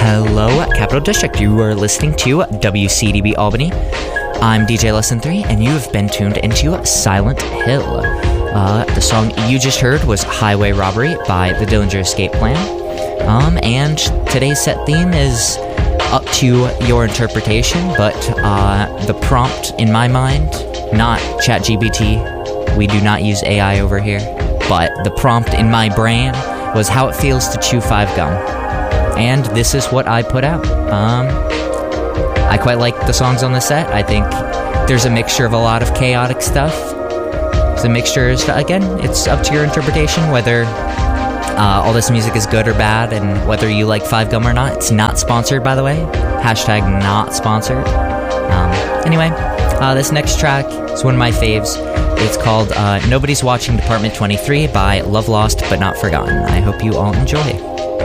Hello, Capital District. You are listening to WCDB Albany. I'm DJ Lesson 3, and you have been tuned into Silent Hill. The song you just heard was Highway Robbery by the Dillinger Escape Plan. And today's set theme is up to your interpretation, but the prompt in my mind, not ChatGPT, we do not use AI over here, but the prompt in my brain was how it feels to chew 5 gum. And this is what I put out. I quite like the songs on the set. I think there's a mixture of a lot of chaotic stuff. The mixture is, again, it's up to your interpretation whether all this music is good or bad, and whether you like 5 gum or not. It's not sponsored, by the way. Hashtag not sponsored. Anyway, this next track is one of my faves. It's called Nobody's Watching Department 23 by Love Lost But Not Forgotten. I hope you all enjoy.